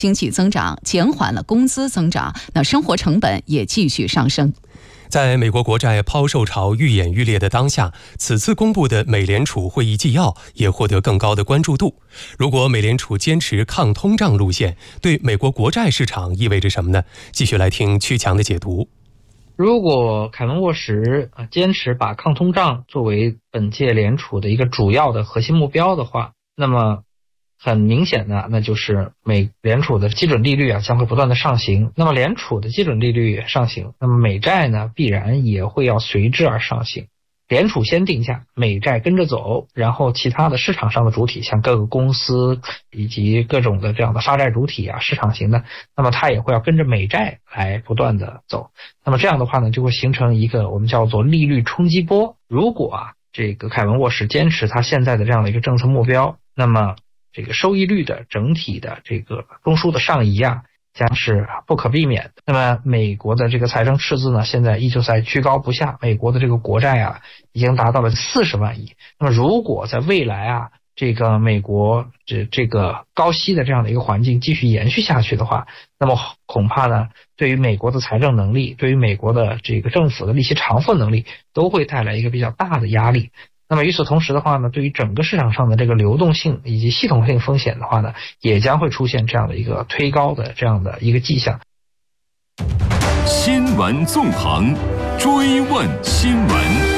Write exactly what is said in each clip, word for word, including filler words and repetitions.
经济增长减缓了工资增长，那生活成本也继续上升。 在美国国债抛售潮愈演愈烈的当下，此次公布的美联储会议纪要也获得更高的关注度。如果美联储坚持抗通胀路线，对美国国债市场意味着什么呢？继续来听曲强的解读。 如果凯文沃什坚持把抗通胀作为本届联储的一个主要的核心目标的话，那么很明显的，那就是美联储的基准利率啊将会不断的上行。那么联储的基准利率上行，那么美债呢必然也会要随之而上行。联储先定价，美债跟着走，然后其他的市场上的主体，像各个公司以及各种的这样的发债主体啊，市场型的，那么它也会要跟着美债来不断的走。那么这样的话呢，就会形成一个我们叫做利率冲击波。如果啊这个凯文沃什坚持他现在的这样的一个政策目标，那么这个收益率的整体的这个中枢的上移啊，将是不可避免的。那么美国的这个财政赤字呢，现在依旧在居高不下，美国的这个国债啊，已经达到了四十万亿。那么如果在未来啊，这个美国这这个高息的这样的一个环境继续延续下去的话，那么恐怕呢，对于美国的财政能力，对于美国的这个政府的利息偿付能力，都会带来一个比较大的压力。那么与此同时的话呢，对于整个市场上的这个流动性以及系统性风险的话呢，也将会出现这样的一个推高的这样的一个迹象。 新闻纵横，追问新闻。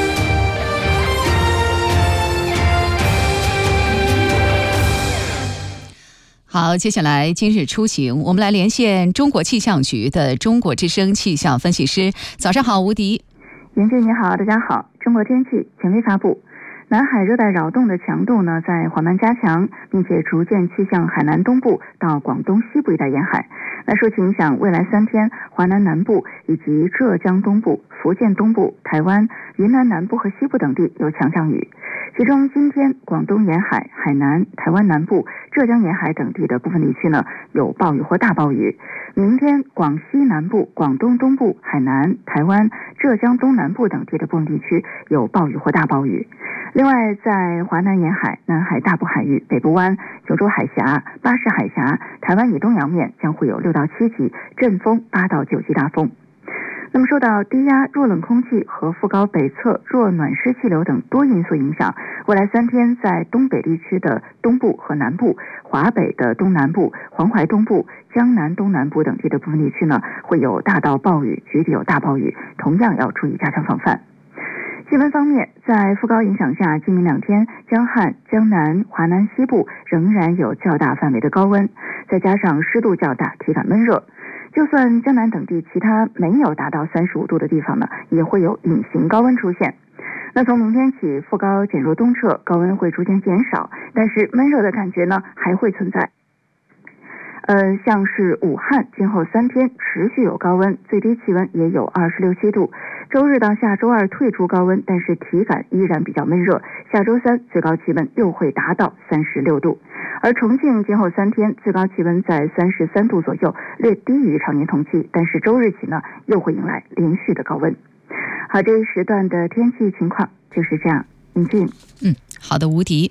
好，接下来今日出行，我们来连线中国气象局的中国之声气象分析师。早上好，吴迪。 袁静你好，大家好。中国天气权威发布，南海热带扰动的强度呢在缓慢加强，并且逐渐趋向海南东部到广东西部一带沿海。那受其影响，未来三天，华南南部以及浙江东部、福建东部、台湾、云南南部和西部等地有强降雨。其中今天广东沿海、海南、台湾南部、浙江沿海等地的部分地区呢有暴雨或大暴雨。明天广西南部、广东东部、海南、台湾、浙江东南部等地的部分地区有暴雨或大暴雨。另外，在华南沿海、南海大部海域、北部湾、九州海峡、巴士海峡、台湾以东洋面将会有六到七级阵风，八到九级大风。那么受到低压、弱冷空气和副高北侧弱暖湿气流等多因素影响，未来三天在东北地区的东部和南部、华北的东南部、黄淮东部、江南东南部等地的部分地区呢，会有大到暴雨，局地有大暴雨，同样要注意加强防范。气温方面，在副高影响下，今明两天江汉、江南、华南西部仍然有较大范围的高温，再加上湿度较大，体感闷热。就算江南等地其他没有达到三十五度的地方呢，也会有隐形高温出现。那从明天起，副高减弱东撤，高温会逐渐减少，但是闷热的感觉呢还会存在。呃，像是武汉今后三天持续有高温，最低气温也有二十六七度。周日到下周二退出高温，但是体感依然比较闷热。下周三最高气温又会达到三十六度，而重庆今后三天最高气温在三十三度左右，略低于常年同期，但是周日起呢又会迎来连续的高温。好，这一时段的天气情况就是这样。林俊， 嗯，好的，吴迪。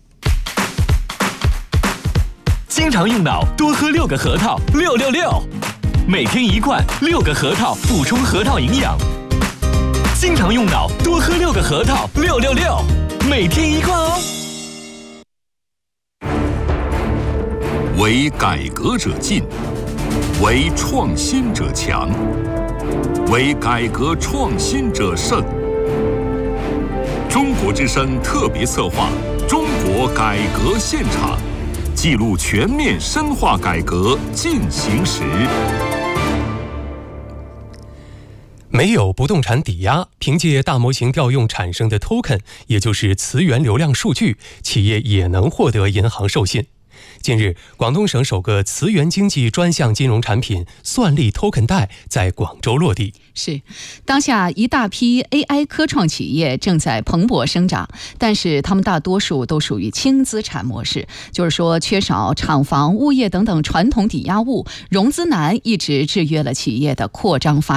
经常用脑，多喝六个核桃，六六六，每天一罐，六个核桃，补充核桃营养。经常用脑，多喝六个核桃，六六六，每天一罐哦。 为改革者进，为创新者强，为改革创新者胜。中国之声特别策划《中国改革现场》，记录全面深化改革进行时。 没有不动产抵押，凭借大模型调用产生的 token， 也就是词源流量数据，企业也能获得银行授信。近日，广东省首个词源经济专项金融产品算力 token 贷在广州落地。 是，当下一大批 A I 科创企业正在蓬勃生长，但是他们大多数都属于轻资产模式，就是说缺少厂房、物业等等传统抵押物，融资难一直制约了企业的扩张发展。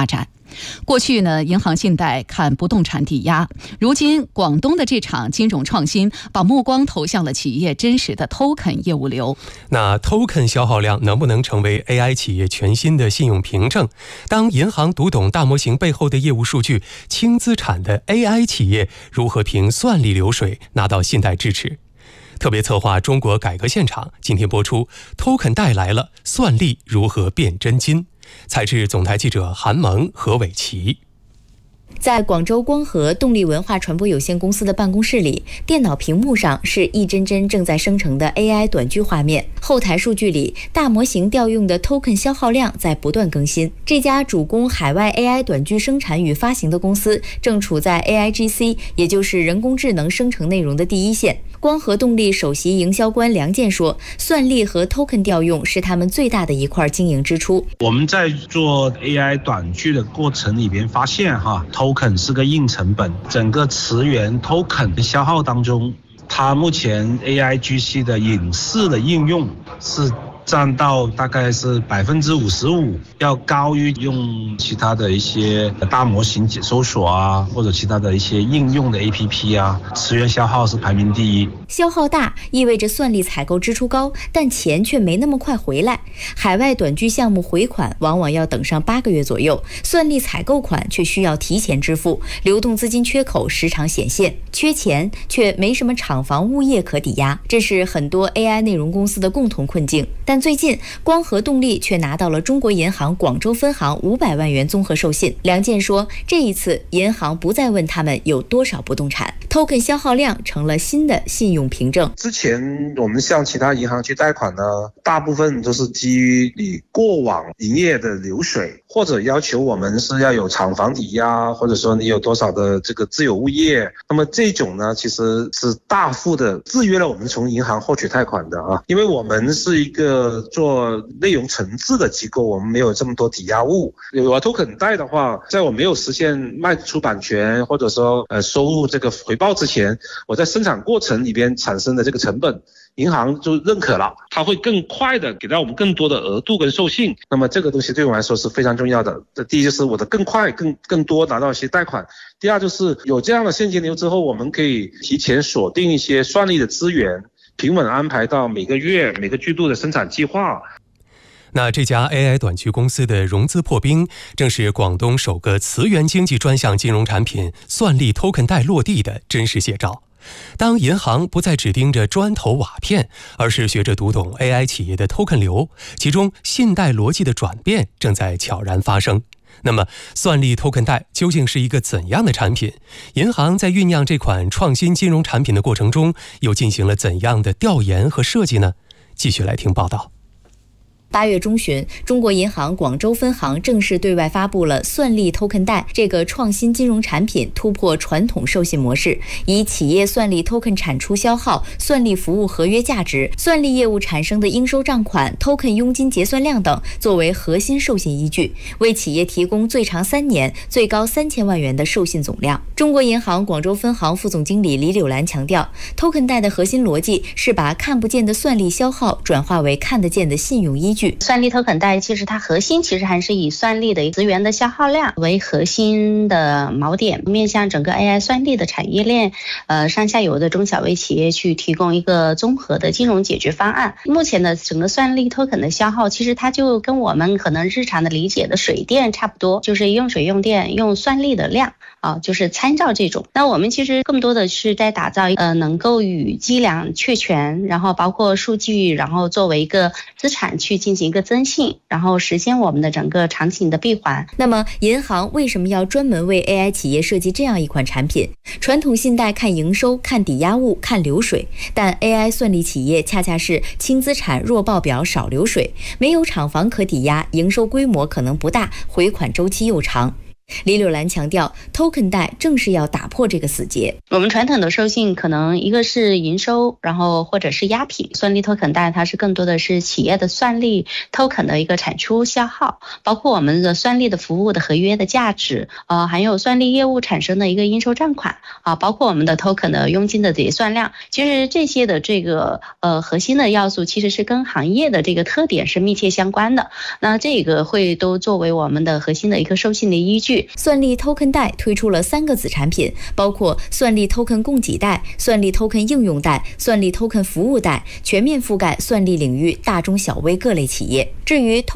过去呢，银行信贷看不动产抵押，如今广东的这场金融创新把目光投向了企业真实的 token 业务流。 那 token 消耗量能不能成为 A I 企业全新的信用凭证？当银行读懂大模型背后的业务数据，轻资产的 A I 企业如何凭算力流水拿到信贷支持？特别策划中国改革现场今天播出 token 带来了算力如何变真金。采制总台记者韩萌、何伟奇。 在广州光合动力文化传播有限公司的办公室里，电脑屏幕上是一帧帧正在生成的 A I 短剧画面，后台数据里大模型调用的 token 消耗量在不断更新。这家主攻海外 A I 短剧生产与发行的公司正处在 A I G C， 也就是人工智能生成内容的第一线。光合动力首席营销官梁健说，算力和 token 调用是他们最大的一块经营支出。 我们在做 A I 短剧的过程里边发现哈 token 是个硬成本，整个词源 token 消耗当中，它目前 A I G C 的影视的应用是占到大概是百分之五十五，要高于用其他的一些大模型搜索啊，或者其他的一些应用的 A P P 啊，词源消耗是排名第一。 消耗大意味着算力采购支出高，但钱却没那么快回来。海外短剧项目回款往往要等上八个月左右，算力采购款却需要提前支付，流动资金缺口时常显现，缺钱却没什么厂房物业可抵押，这是很多 A I 内容公司的共同困境。但最近光合动力却拿到了中国银行广州分行五百万元综合授信。梁健说，这一次银行不再问他们有多少不动产， token 消耗量成了新的信用凭证。 之前我们向其他银行去贷款呢，大部分都是基于你过往营业的流水，或者要求我们是要有厂房抵押，或者说你有多少的这个自有物业。那么这种呢，其实是大幅的制约了我们从银行获取贷款的啊，因为我们是一个做内容层次的机构，我们没有这么多抵押物。有 token 贷的话，在我没有实现卖出版权或者说呃收入这个回报之前，我在生产过程里边产生的这个成本，银行就认可了，它会更快的给到我们更多的额度跟授信。那么这个东西对我来说是非常重要的。这第一就是我的更快更更多拿到一些贷款，第二就是有这样的现金流之后，我们可以提前锁定一些算力的资源，平稳安排到每个月每个季度的生产计划。 那这家 A I 短剧公司的融资破冰，正是广东首个词源经济专项金融产品算力 token 贷落地的真实写照。当银行不再只盯着砖头瓦片，而是学着读懂 A I 企业的 token 流，其中信贷逻辑的转变正在悄然发生。那么算力 token 贷究竟是一个怎样的产品？银行在酝酿这款创新金融产品的过程中，又进行了怎样的调研和设计呢？继续来听报道。 八月中旬，中国银行广州分行正式对外发布了算力 token 贷这个创新金融产品，突破传统授信模式，以企业算力 token 产出消耗、算力服务合约价值、算力业务产生的应收账款、token 佣金结算量等作为核心授信依据，为企业提供最长三年、最高三千万元的授信总量。中国银行广州分行副总经理李柳兰强调， token 贷的核心逻辑是把看不见的算力消耗转化为看得见的信用依据。 算力 token 贷其实它核心其实还是以算力的资源的消耗量为核心的锚点，面向整个 A I 算力的产业链，呃上下游的中小微企业去提供一个综合的金融解决方案。目前的整个算力 token 的消耗，其实它就跟我们可能日常的理解的水电差不多，就是用水用电用算力的量啊，就是参照这种。那我们其实更多的是在打造呃能够与计量确权，然后包括数据，然后作为一个资产去进行一个增信，然后实现我们的整个场景的闭环。 那么银行为什么要专门为 A I 企业设计这样一款产品？传统信贷看营收、看抵押物、看流水，但 A I 算力企业恰恰是轻资产、弱报表、少流水，没有厂房可抵押，营收规模可能不大，回款周期又长。李柳兰强调 token 贷正是要打破这个死结。 我们传统的授信可能一个是营收，然后或者是押品，算力 token 贷它是更多的是企业的算力 token 的一个产出消耗，包括我们的算力的服务的合约的价值，呃，还有算力业务产生的一个应收账款啊，包括我们的 token 的佣金的结算量。其实这些的这个呃核心的要素其实是跟行业的这个特点是密切相关的，那这个会都作为我们的核心的一个授信的依据。 据。 算力 token 带推出了三个子产品，包括算力 token 供给带、算力 token 应用带、算力 token 服务带，全面覆盖算力领域大中小微各类企业。至于